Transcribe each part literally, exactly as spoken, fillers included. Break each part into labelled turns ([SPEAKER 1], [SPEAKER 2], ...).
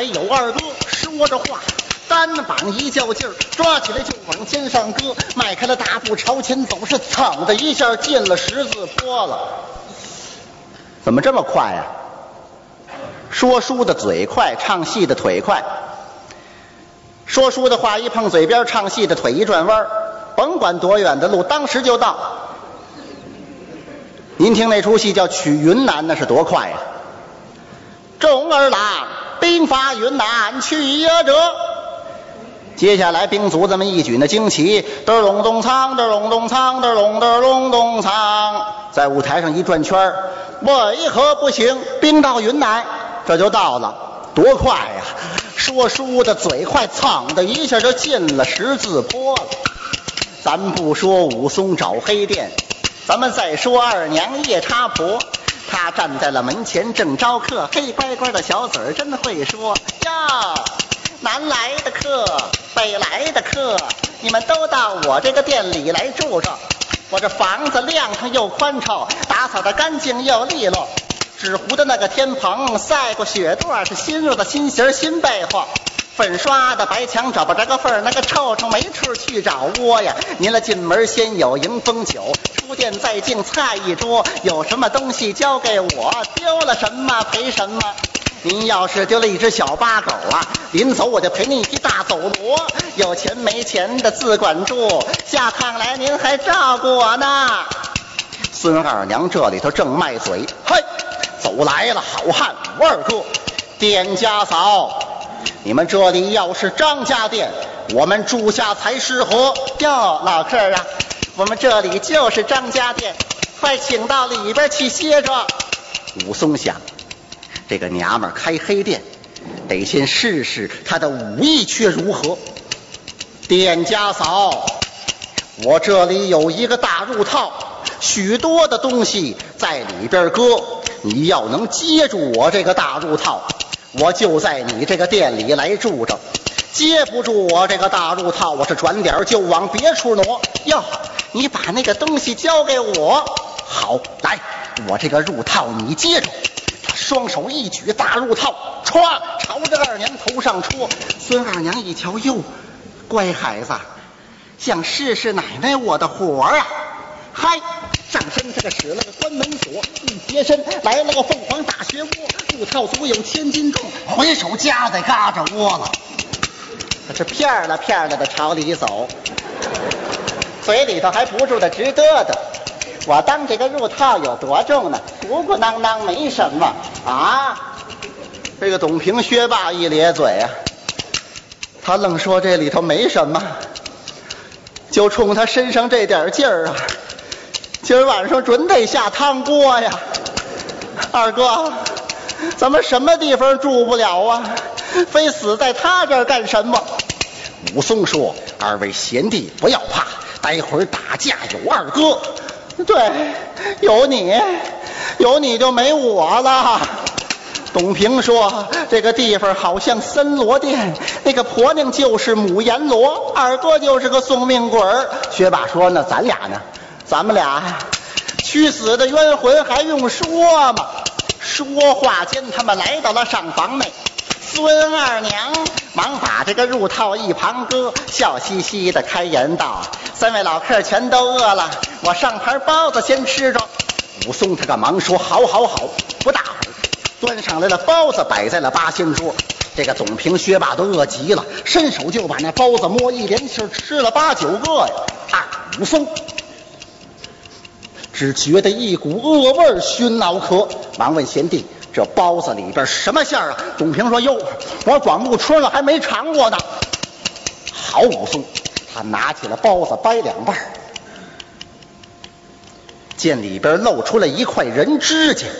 [SPEAKER 1] 还有二哥说着话，单膀一较劲儿，抓起来就往肩上搁，迈开了大步朝前走，是噌的一下进了十字坡了。怎么这么快呀、啊？说书的嘴快，唱戏的腿快。说书的话一碰嘴边，唱戏的腿一转弯，甭管多远的路，当时就到。您听那出戏叫《取云南》，那是多快呀、啊！众儿郎，兵发云南去呀者。接下来兵卒这么一举那旌旗，嘚隆咚锵，嘚隆咚锵，嘚隆嘚隆咚锵，在舞台上一转圈，为何不行？兵到云南，这就到了，多快呀！说书的嘴快，噌的一下就进了十字坡了。咱不说武松找黑店，咱们再说二娘夜叉婆。她站在了门前正招客，黑乖乖的小嘴儿真会说呀，南来的客，北来的客，你们都到我这个店里来住着。我这房子亮堂又宽敞，打扫的干净又利落，纸糊的那个天棚晒过雪垛，是新入的新鞋新被货，粉刷的白墙找不着个缝儿，那个臭虫没处去找窝呀。您来进门先有迎风酒，出店再敬菜一桌，有什么东西交给我，丢了什么赔什么。您要是丢了一只小八狗啊，临走我就赔您一匹大走骡。有钱没钱的自管住，下趟来您还照顾我呢。孙二娘这里头正卖嘴，嘿，走来了好汉武二哥，店家嫂，你们这里要是张家店，我们住下才适合。哟，老客啊，我们这里就是张家店，快请到里边去歇着。武松想，这个娘们开黑店，得先试试她的武艺却如何。店家嫂，我这里有一个大褥套，许多的东西在里边搁，你要能接住我这个大褥套，我就在你这个店里来住着。接不住我这个大褥套，我是转点就往别处挪。哟，你把那个东西交给我。好，来，我这个褥套你接住。他双手一举，大褥套歘朝着二娘头上戳。孙二娘一瞧，哟，乖孩子，想试试奶奶我的活啊。嗨，上身这个使了个关门锁，一贴身来了个凤凰大漩涡，褥套足有千斤重，回手夹在嘎着窝了。可是片了片了的朝里走，嘴里头还不住的直嘚嘚。我当这个褥套有多重呢？鼓鼓囊囊没什么啊。这个董平薛霸一咧嘴啊，他愣说这里头没什么，就冲他身上这点劲儿啊，今儿晚上准得下汤锅呀。二哥，咱们什么地方住不了啊，非死在他这儿干什么？武松说，二位贤弟不要怕，待会儿打架有二哥。对，有你，有你就没我了。董平说，这个地方好像森罗殿，那个婆娘就是母阎罗，二哥就是个送命鬼儿。薛霸说，那咱俩呢？咱们俩屈死的冤魂还用说吗？说话间，他们来到了上房内。孙二娘忙把这个褥套一旁搁，笑嘻嘻的开言道，三位老客全都饿了，我上盘包子先吃着。武松他个忙说，好好好。不大会儿端上来了包子，摆在了八仙桌。这个总平薛霸都饿极了，伸手就把那包子摸，一连气吃了八九个呀。啊，武松只觉得一股恶味熏脑壳，忙问贤弟，这包子里边什么馅儿啊？董平说，哟，我广不吃了，还没尝过呢。好，武松他拿起了包子掰两半，见里边露出了一块人指甲。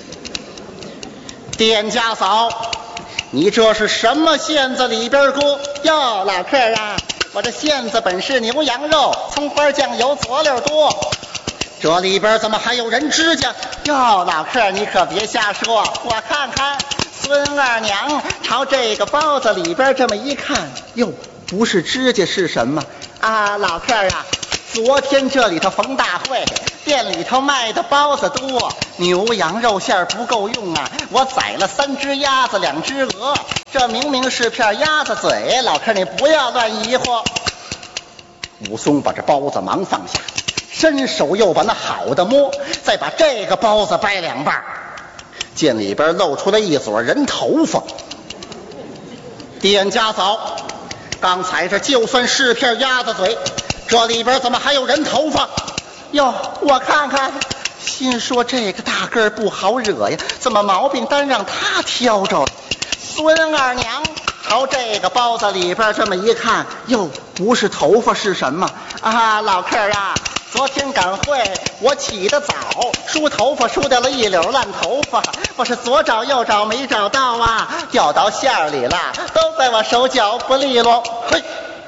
[SPEAKER 1] 店家嫂，你这是什么馅子里边搁？哟，老客啊，我这馅子本是牛羊肉，葱花酱油佐料多，这里边怎么还有人指甲？哟，老客你可别瞎说，我看看。孙二娘朝这个包子里边这么一看，哟，不是指甲是什么啊？老客啊， 昨天这里头逢大会，店里头卖的包子多，牛羊肉馅不够用啊，我宰了三只鸭子两只鹅，这明明是片鸭子嘴，老客你不要乱疑惑。武松把这包子忙放下，伸手又把那好的摸，再把这个包子掰两半，见里边露出了一撮人头发。店家嫂，刚才这就算是片鸭子嘴，这里边怎么还有人头发？哟，我看看，心说这个大个儿不好惹呀，怎么毛病单让他挑着了？孙二娘朝这个包子里边这么一看，哟，不是头发是什么啊？老客啊，昨天赶会我起得早，梳头发梳掉了一绺烂头发，我是左找右找没找到啊，掉到馅儿里了，都怪我手脚不利落。嘿，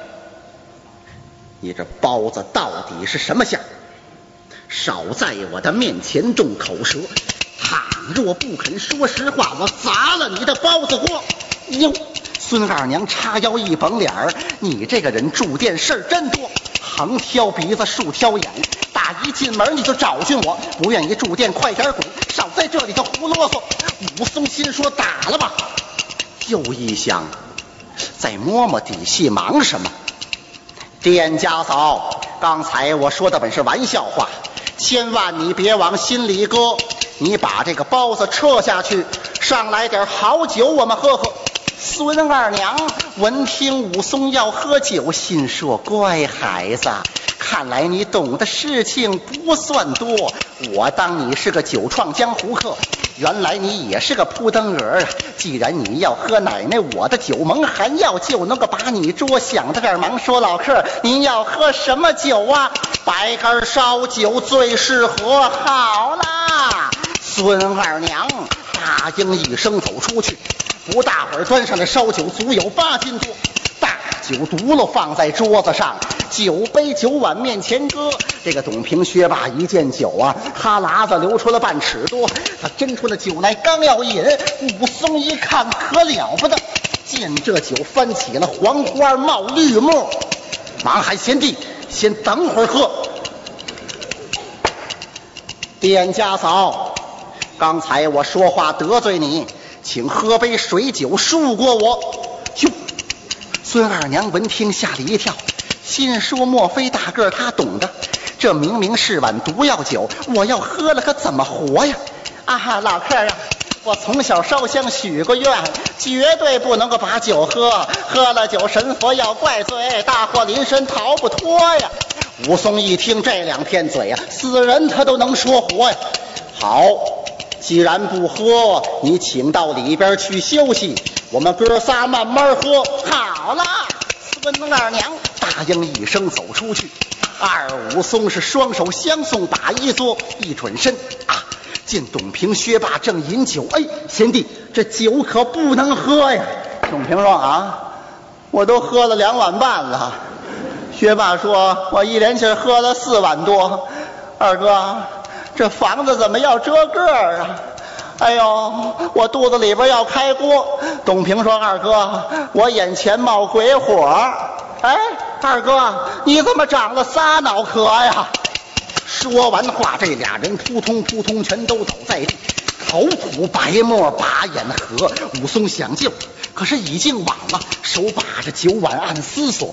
[SPEAKER 1] 你这包子到底是什么馅儿？少在我的面前动口舌，倘若不肯说实话，我砸了你的包子锅。哟，孙二娘叉腰一绷脸儿，你这个人住店事儿真多，横挑鼻子竖挑眼，打一进门你就找寻我，不愿意住店快点滚，少在这里头胡啰嗦。武松心说打了吧，又一想再摸摸底细，忙什么？店家嫂，刚才我说的本是玩笑话，千万你别往心里搁，你把这个包子撤下去，上来点好酒我们喝喝。孙二娘闻听武松要喝酒，心说乖孩子，看来你懂的事情不算多，我当你是个酒创江湖客，原来你也是个扑灯儿啊！既然你要喝奶奶我的酒，蒙含药就能够把你捉。想到这儿，忙说老客，您要喝什么酒啊？白干烧酒最适合。好啦，孙二娘答应一声走出去，不大会儿端上的烧酒足有八斤多，大酒毒了放在桌子上，酒杯酒碗面前搁。这个董平薛霸一见酒啊，哈喇子流出了半尺多，他斟出了酒来刚要饮，武松一看可了不得，见这酒翻起了黄花冒绿沫，忙喊贤弟先等会儿喝。店家嫂，刚才我说话得罪你，请喝杯水酒恕过我。哟，孙二娘闻听吓了一跳，心说莫非大个他懂得，这明明是碗毒药酒，我要喝了可怎么活呀？啊，老客啊，我从小烧香许过愿，绝对不能够把酒喝，喝了酒神佛要怪罪，大祸临身逃不脱呀。武松一听这两片嘴啊，死人他都能说活呀。好，既然不喝，你请到里边去休息，我们哥仨慢慢喝。好了，孙二娘答应一声走出去，二武松是双手相送，把一坐，一转身啊，见董平薛霸正饮酒。哎，贤弟，这酒可不能喝呀。董平说啊，我都喝了两碗半了。薛霸说，我一连气喝了四碗多。二哥，这房子怎么要这个儿啊？哎呦，我肚子里边要开锅。董平说，二哥，我眼前冒鬼火。哎，二哥，你怎么长了仨脑壳呀？说完话，这俩人扑通扑通全都倒在地，口吐白沫，把眼合。武松想救，可是已经晚了，手把着酒碗暗思索，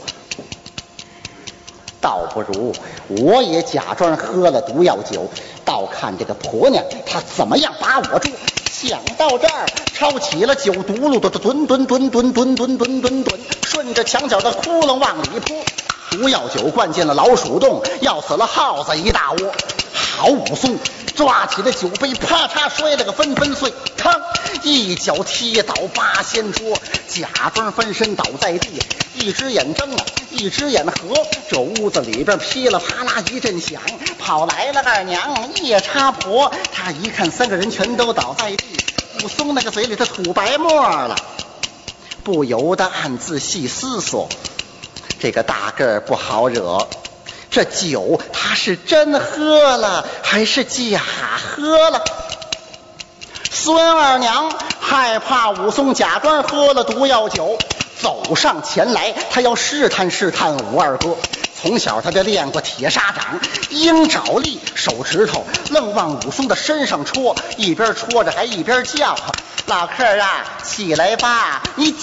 [SPEAKER 1] 倒不如我也假装喝了毒药酒，倒看这个婆娘她怎么样把我捉。想到这儿，抄起了酒毒噜的吨吨吨吨吨吨吨吨吨，顺着墙角的窟窿往里扑。毒药酒灌进了老鼠洞，要死了耗子一大窝。好，武松抓起了酒杯，啪嚓摔了个纷纷碎，嘡一脚踢倒八仙桌，假装翻身倒在地，一只眼睁了，一只眼合。这屋子里边噼里啪啦一阵响，跑来了二娘夜叉婆。她一看三个人全都倒在地，武松那个嘴里头吐白沫了，不由得暗自细思索，这个大个儿不好惹，这酒他是真喝了还是假喝了？孙二娘害怕武松假装喝了毒药酒，走上前来，他要试探试探武二哥。 从小他就练过铁砂掌、鹰爪力，手指头愣往武松的身上戳，一边戳着还一边叫：老客啊，起来吧，你